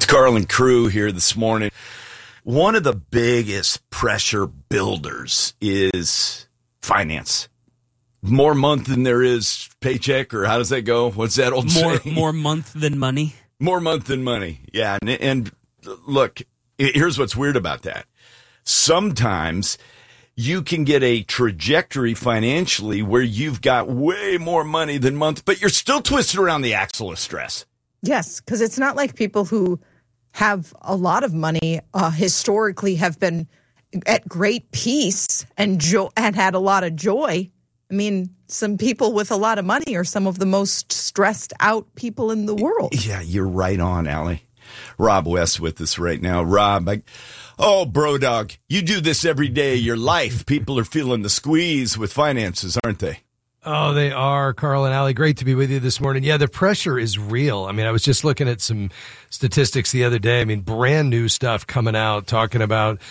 Carlin Crew here this morning. One of the biggest pressure builders is finance. More month than there is paycheck, or how does that go? What's that old saying? More month than money. More month than money. Yeah. And look, here's what's weird about that. Sometimes you can get a trajectory financially where you've got way more money than month, but you're still twisted around the axle of stress. Yes, because it's not like people who have a lot of money historically have been at great peace and had a lot of joy. I mean, some people with a lot of money are some of the most stressed out people in the world. Yeah, you're right on, Allie. Rob West with us right now. Rob, bro dog, you do this every day of your life. People are feeling the squeeze with finances, aren't they? Oh, they are, Carl and Allie. Great to be with you this morning. Yeah, the pressure is real. I mean, I was just looking at some statistics the other day. I mean, brand new stuff coming out talking about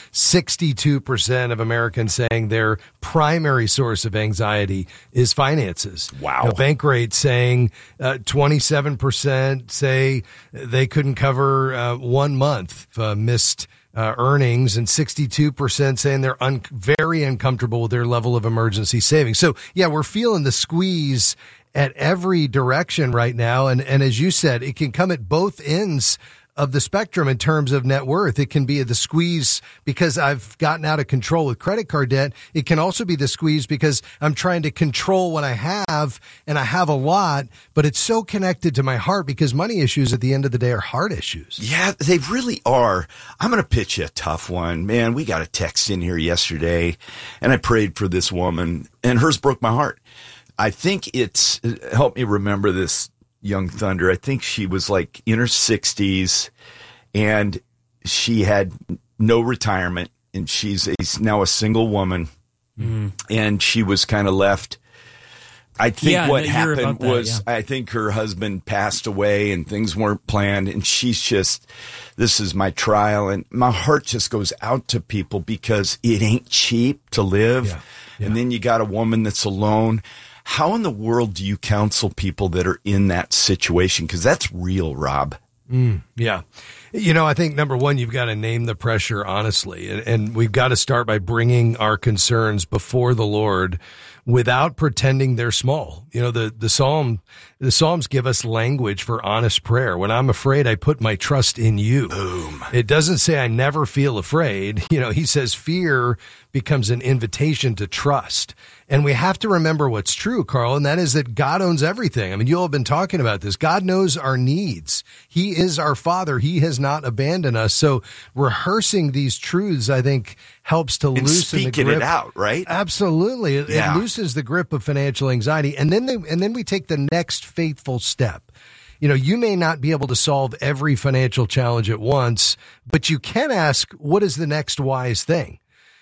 62% of Americans saying their primary source of anxiety is finances. Wow. Bankrate saying 27% say they couldn't cover 1 month missed earnings, and 62% saying they're very uncomfortable with their level of emergency savings. So, yeah, we're feeling the squeeze at every direction right now. And as you said, it can come at both ends of the spectrum in terms of net worth. It can be the squeeze because I've gotten out of control with credit card debt. It can also be the squeeze because I'm trying to control what I have, and I have a lot, but it's so connected to my heart because money issues at the end of the day are heart issues. Yeah, they really are. I'm going to pitch you a tough one. Man, we got a text in here yesterday, and I prayed for this woman, and hers broke my heart. I think it's helped me remember this young thunder. I think she was like in her 60s, and she had no retirement, and she's now a single woman, and she was kind of left. I think what happened was I think her husband passed away and things weren't planned, and she's just, this is my trial, and my heart just goes out to people because it ain't cheap to live. Yeah. And then you got a woman that's alone. How in the world do you counsel people that are in that situation? Because that's real, Rob. Yeah. You know, I think number one, you've got to name the pressure honestly. And we've got to start by bringing our concerns before the Lord without pretending they're small. You know, the Psalms give us language for honest prayer. When I'm afraid, I put my trust in you. Boom. It doesn't say I never feel afraid. You know, he says fear becomes an invitation to trust. And we have to remember what's true, Carl, and that is that God owns everything. I mean, you all have been talking about this. God knows our needs. He is our Father. He has not abandoned us. So rehearsing these truths, I think, helps to loosen the grip. Speaking it out, right? Absolutely. It loosens the grip of financial anxiety. And then we take the next faithful step. You know, you may not be able to solve every financial challenge at once, but you can ask, what is the next wise thing?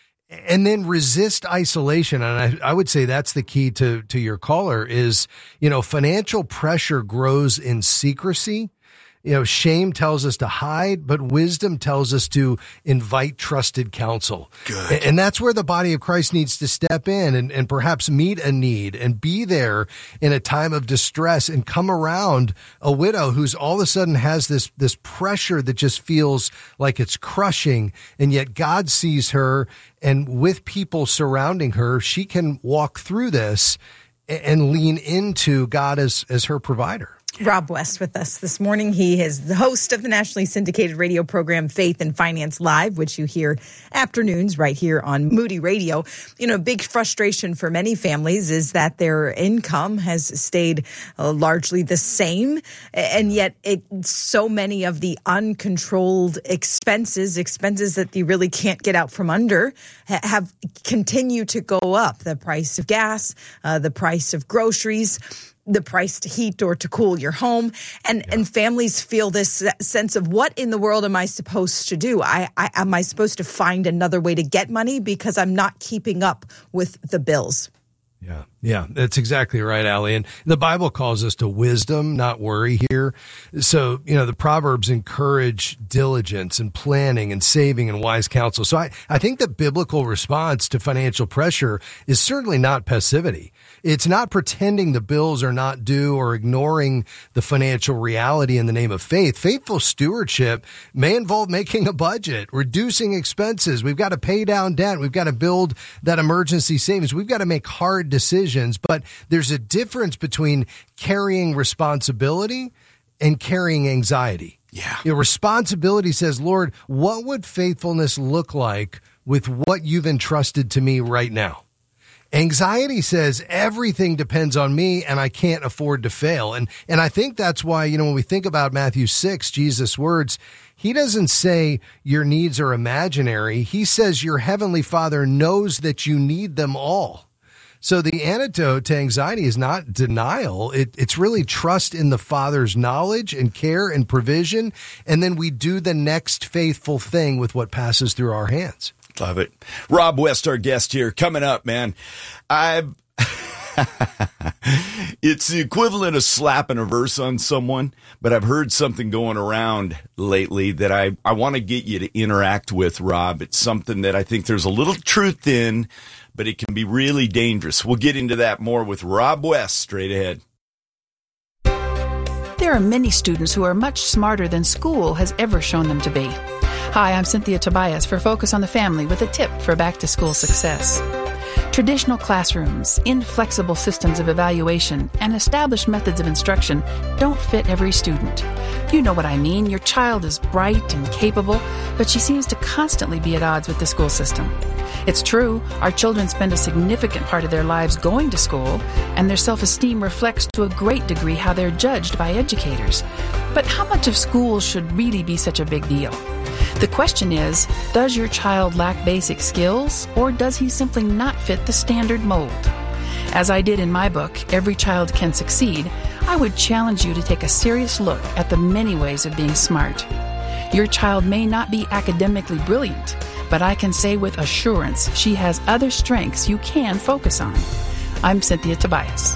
And then resist isolation. And I would say that's the key to your caller is, you know, financial pressure grows in secrecy. You know, shame tells us to hide, but wisdom tells us to invite trusted counsel. Good. And that's where the body of Christ needs to step in and perhaps meet a need and be there in a time of distress and come around a widow who's all of a sudden has this pressure that just feels like it's crushing. And yet God sees her, and with people surrounding her, she can walk through this and lean into God as her provider. Rob West with us this morning. He is the host of the nationally syndicated radio program Faith and Finance Live, which you hear afternoons right here on Moody Radio. You know, big frustration for many families is that their income has stayed largely the same, and yet so many of the uncontrolled expenses that you really can't get out from under have continued to go up. The price of gas, the price of groceries, the price to heat or to cool your home. And families feel this sense of, what in the world am I supposed to do? Am I supposed to find another way to get money because I'm not keeping up with the bills? Yeah, that's exactly right, Allie. And the Bible calls us to wisdom, not worry here. So, the Proverbs encourage diligence and planning and saving and wise counsel. So I think the biblical response to financial pressure is certainly not passivity. It's not pretending the bills are not due or ignoring the financial reality in the name of faith. Faithful stewardship may involve making a budget, reducing expenses. We've got to pay down debt. We've got to build that emergency savings. We've got to make hard decisions. But there's a difference between carrying responsibility and carrying anxiety. Yeah. Responsibility says, Lord, what would faithfulness look like with what you've entrusted to me right now? Anxiety says everything depends on me and I can't afford to fail. And I think that's why, when we think about Matthew 6, Jesus' words, he doesn't say your needs are imaginary. He says your heavenly Father knows that you need them all. So the antidote to anxiety is not denial. It's really trust in the Father's knowledge and care and provision. And then we do the next faithful thing with what passes through our hands. Love it. Rob West, our guest here, coming up, man. It's the equivalent of slapping a verse on someone, but I've heard something going around lately that I want to get you to interact with, Rob. It's something that I think there's a little truth in, but it can be really dangerous. We'll get into that more with Rob West straight ahead. There are many students who are much smarter than school has ever shown them to be. Hi, I'm Cynthia Tobias for Focus on the Family with a tip for back-to-school success. Traditional classrooms, inflexible systems of evaluation, and established methods of instruction don't fit every student. You know what I mean. Your child is bright and capable, but she seems to constantly be at odds with the school system. It's true, our children spend a significant part of their lives going to school, and their self-esteem reflects to a great degree how they're judged by educators. But how much of school should really be such a big deal? The question is, does your child lack basic skills, or does he simply not fit the standard mold? As I did in my book, Every Child Can Succeed, I would challenge you to take a serious look at the many ways of being smart. Your child may not be academically brilliant, but I can say with assurance she has other strengths you can focus on. I'm Cynthia Tobias.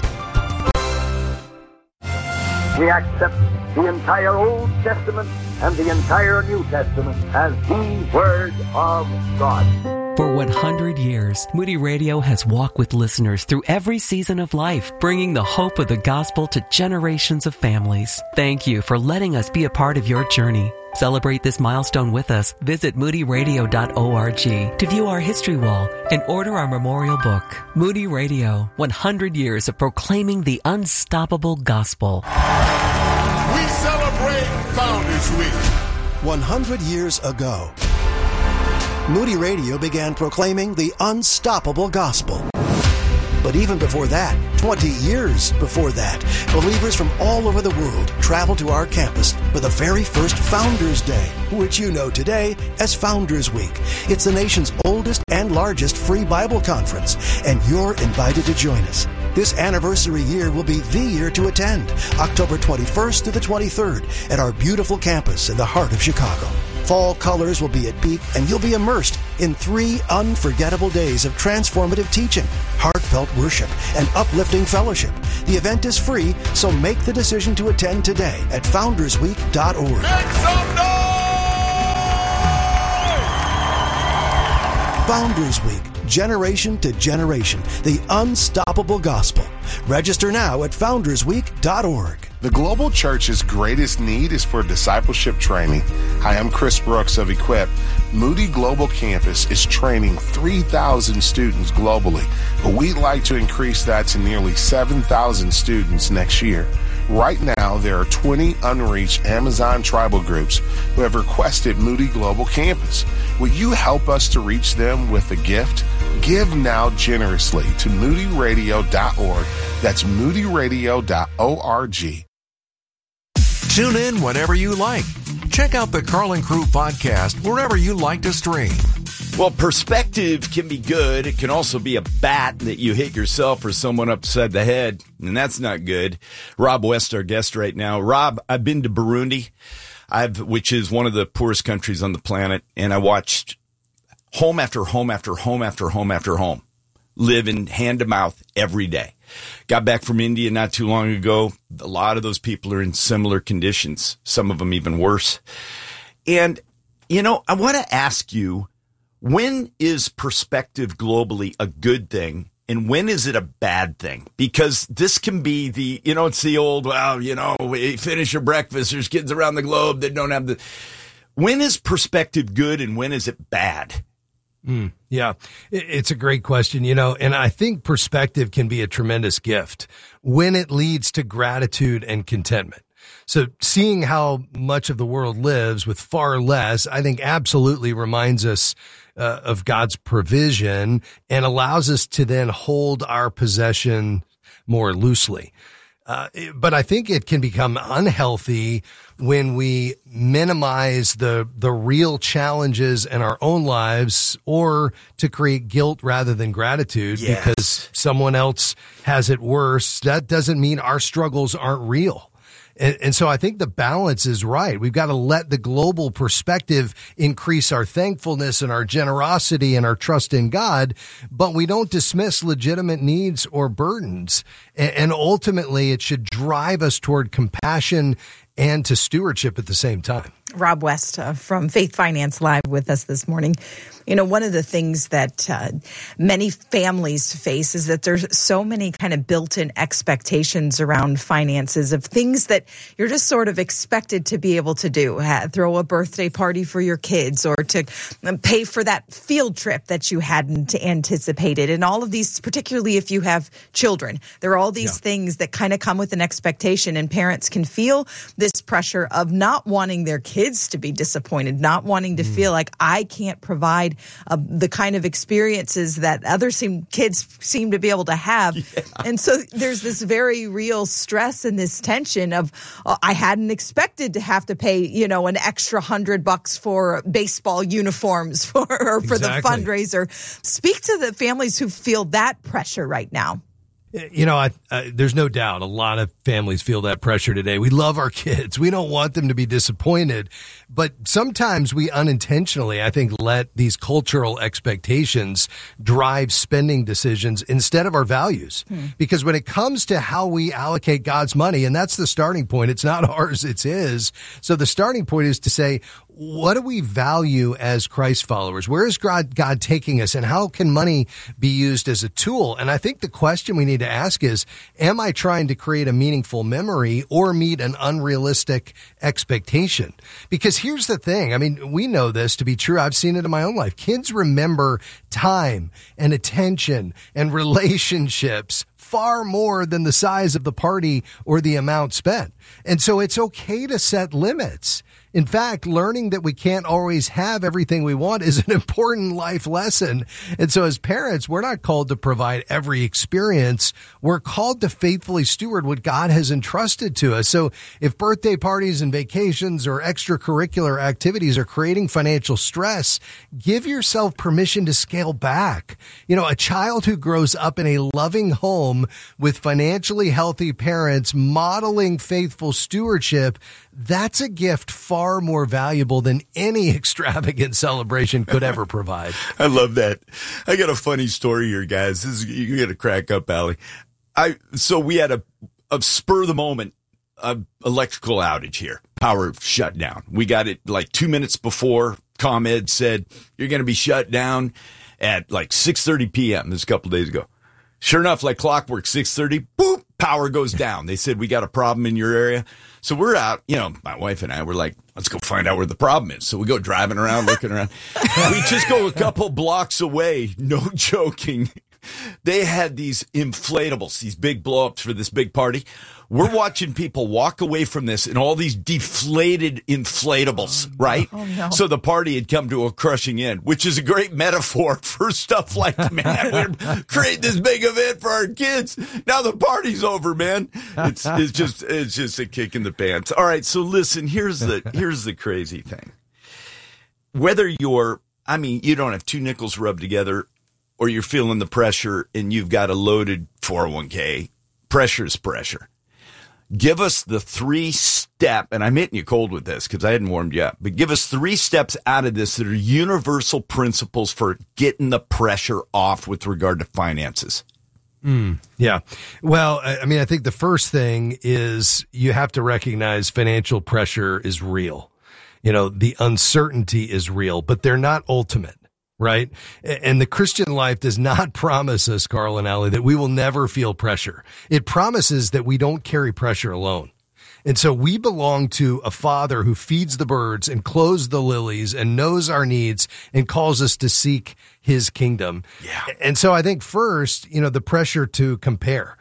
We accept the entire Old Testament and the entire New Testament as the Word of God. For 100 years, Moody Radio has walked with listeners through every season of life, bringing the hope of the gospel to generations of families. Thank you for letting us be a part of your journey. Celebrate this milestone with us. Visit moodyradio.org to view our history wall and order our memorial book. Moody Radio, 100 years of proclaiming the unstoppable gospel. We celebrate Founders Week. 100 years ago, Moody Radio began proclaiming the unstoppable gospel. But even before that, 20 years before that, believers from all over the world traveled to our campus for the very first Founders Day, which you know today as Founders Week. It's the nation's oldest and largest free Bible conference, and you're invited to join us. This anniversary year will be the year to attend, October 21st to the 23rd at our beautiful campus in the heart of Chicago. Fall colors will be at peak, and you'll be immersed in 3 unforgettable days of transformative teaching, heartfelt worship, and uplifting fellowship. The event is free, so make the decision to attend today at foundersweek.org. Make some noise! Founders Week, generation to generation, the unstoppable gospel. Register now at foundersweek.org. The Global Church's greatest need is for discipleship training. Hi, I'm Chris Brooks of Equip. Moody Global Campus is training 3,000 students globally, but we'd like to increase that to nearly 7,000 students next year. Right now, there are 20 unreached Amazon tribal groups who have requested Moody Global Campus. Will you help us to reach them with a gift? Give now generously to moodyradio.org. That's moodyradio.org. Tune in whenever you like. Check out the Carlin Crew podcast wherever you like to stream. Well, perspective can be good. It can also be a bat that you hit yourself or someone upside the head, and that's not good. Rob West, our guest right now. Rob, I've been to Burundi, which is one of the poorest countries on the planet, and I watched home after home after home after home after home living hand to mouth every day. Got back from India not too long ago. A lot of those people are in similar conditions, some of them even worse. And, I want to ask you, when is perspective globally a good thing? And when is it a bad thing? Because this can be it's the old, we finish your breakfast. There's kids around the globe that don't have when is perspective good and when is it bad? Yeah, it's a great question, and I think perspective can be a tremendous gift when it leads to gratitude and contentment. So seeing how much of the world lives with far less, I think absolutely reminds us of God's provision and allows us to then hold our possession more loosely. But I think it can become unhealthy when we minimize the real challenges in our own lives or to create guilt rather than gratitude because someone else has it worse. That doesn't mean our struggles aren't real. And so I think the balance is right. We've got to let the global perspective increase our thankfulness and our generosity and our trust in God, but we don't dismiss legitimate needs or burdens. And ultimately, it should drive us toward compassion and to stewardship at the same time. Rob West from Faith Finance Live with us this morning. One of the things that many families face is that there's so many kind of built-in expectations around finances of things that you're just sort of expected to be able to do. Throw a birthday party for your kids or to pay for that field trip that you hadn't anticipated. And all of these, particularly if you have children, there are all these things that kind of come with an expectation, and parents can feel this pressure of not wanting their kids to be disappointed, not wanting to feel like I can't provide the kind of experiences that other kids seem to be able to have. Yeah. And so there's this very real stress and this tension of I hadn't expected to have to pay, an extra $100 for baseball uniforms for the fundraiser. Speak to the families who feel that pressure right now. There's no doubt a lot of families feel that pressure today. We love our kids. We don't want them to be disappointed. But sometimes we unintentionally, I think, let these cultural expectations drive spending decisions instead of our values. Because when it comes to how we allocate God's money, and that's the starting point, it's not ours, it's His. So the starting point is to say, what do we value as Christ followers? Where is God taking us, and how can money be used as a tool? And I think the question we need to ask is, am I trying to create a meaningful memory or meet an unrealistic expectation? Because here's the thing. I mean, we know this to be true. I've seen it in my own life. Kids remember time and attention and relationships far more than the size of the party or the amount spent. And so it's okay to set limits. In fact, learning that we can't always have everything we want is an important life lesson. And so as parents, we're not called to provide every experience. We're called to faithfully steward what God has entrusted to us. So if birthday parties and vacations or extracurricular activities are creating financial stress, give yourself permission to scale back. A child who grows up in a loving home with financially healthy parents modeling faithful stewardship, that's a gift far more valuable than any extravagant celebration could ever provide. I love that. I got a funny story here, guys. You're going to crack up, Allie. So we had a spur of the moment electrical outage here. Power shut down. We got it like 2 minutes before ComEd said you're going to be shut down at like 6:30 p.m. This is a couple days ago. Sure enough, like clockwork, 6:30, boop, power goes down. They said, we got a problem in your area. So we're out, my wife and I were like, let's go find out where the problem is. So we go driving around, looking around. We just go a couple blocks away, no joking. They had these inflatables, these big blow-ups for this big party. We're watching people walk away from this in all these deflated inflatables, right? Oh, no. So the party had come to a crushing end, which is a great metaphor for stuff like, man, we're creating this big event for our kids. Now the party's over, man. It's just a kick in the pants. All right, so listen, here's the crazy thing. Whether you don't have two nickels rubbed together, or you're feeling the pressure and you've got a loaded 401k, pressure is pressure. Give us the 3-step, and I'm hitting you cold with this because I hadn't warmed you up, but give us 3 steps out of this that are universal principles for getting the pressure off with regard to finances. Yeah. Well, I mean, I think the first thing is you have to recognize financial pressure is real. You know, the uncertainty is real, but they're not ultimate. Right? And the Christian life does not promise us, Carl and Allie, that we will never feel pressure. It promises that we don't carry pressure alone. And so we belong to a Father who feeds the birds and clothes the lilies and knows our needs and calls us to seek his kingdom. Yeah. And so I think first, the pressure to compare.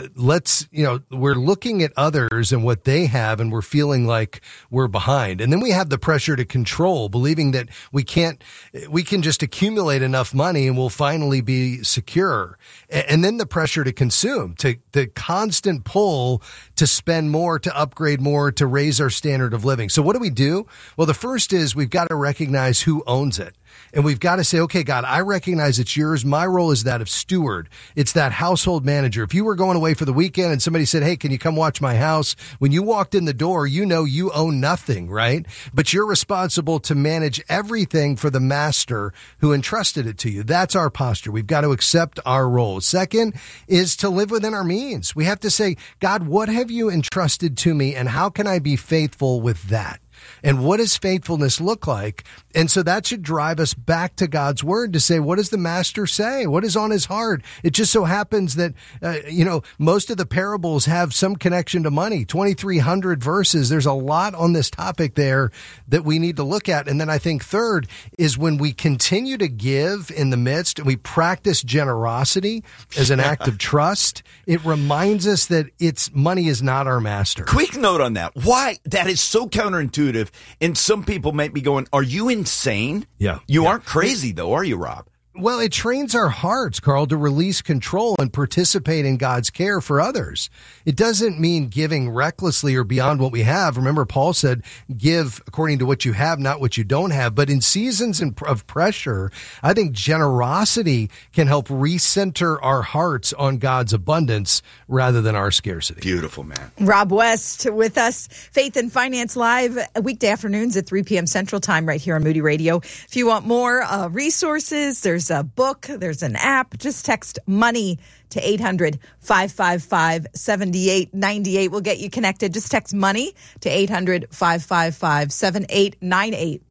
We're looking at others and what they have, and we're feeling like we're behind. And then we have the pressure to control, believing that we can just accumulate enough money and we'll finally be secure. And then the pressure to consume, to the constant pull to spend more, to upgrade more, to raise our standard of living. So what do we do? Well, the first is we've got to recognize who owns it. And we've got to say, okay, God, I recognize it's yours. My role is that of steward. It's that household manager. If you were going away for the weekend and somebody said, hey, can you come watch my house? When you walked in the door, you own nothing, right? But you're responsible to manage everything for the master who entrusted it to you. That's our posture. We've got to accept our role. Second is to live within our means. We have to say, God, what have you entrusted to me, and how can I be faithful with that? And what does faithfulness look like? And so that should drive us back to God's word to say, what does the master say? What is on his heart? It just so happens that, most of the parables have some connection to money, 2,300 verses. There's a lot on this topic there that we need to look at. And then I think third is when we continue to give in the midst and we practice generosity as an act of trust, it reminds us that money is not our master. Quick note on that. Why? That is so counterintuitive. And some people might be going, are you insane? Yeah. You aren't crazy, though, are you, Rob? Well, it trains our hearts, Carl, to release control and participate in God's care for others. It doesn't mean giving recklessly or beyond what we have. Remember, Paul said, give according to what you have, not what you don't have. But in seasons of pressure, I think generosity can help recenter our hearts on God's abundance rather than our scarcity. Beautiful, man. Rob West with us, Faith and Finance Live, weekday afternoons at 3 p.m. Central Time right here on Moody Radio. If you want more resources, there's a book, there's an app. Just text money to 800-555-7898. We'll get you connected. Just text money to 800-555-7898.